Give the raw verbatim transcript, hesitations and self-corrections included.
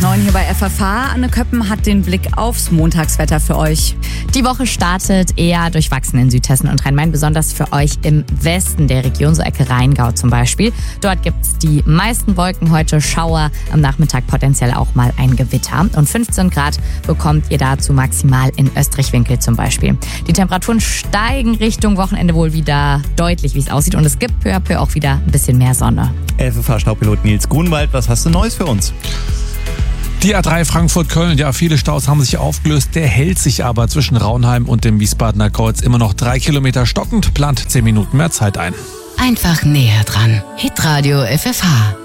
neun hier bei F F H. Anne Köppen hat den Blick aufs Montagswetter für euch. Die Woche startet eher durchwachsen in Südhessen und Rhein-Main, besonders für euch im Westen der Region, so Ecke Rheingau zum Beispiel. Dort gibt es die meisten Wolken heute, Schauer, am Nachmittag potenziell auch mal ein Gewitter. Und fünfzehn Grad bekommt ihr dazu maximal in Österreich-Winkel zum Beispiel. Die Temperaturen steigen Richtung Wochenende wohl wieder deutlich, wie es aussieht. Und es gibt peu à peu auch wieder ein bisschen mehr Sonne. F F H-Staubpilot Nils Grunwald, was hast du Neues für uns? Die A drei Frankfurt-Köln, ja, viele Staus haben sich aufgelöst. Der hält sich aber zwischen Raunheim und dem Wiesbadener Kreuz immer noch drei Kilometer stockend, plant zehn Minuten mehr Zeit ein. Einfach näher dran. Hitradio F F H.